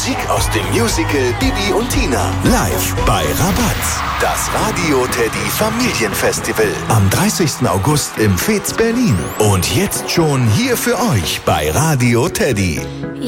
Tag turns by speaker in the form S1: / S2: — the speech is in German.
S1: Musik aus dem Musical Bibi und Tina. Live bei Rabatz. Das Radio Teddy Familienfestival. Am 30. August im Fez Berlin. Und jetzt schon hier für euch bei Radio Teddy.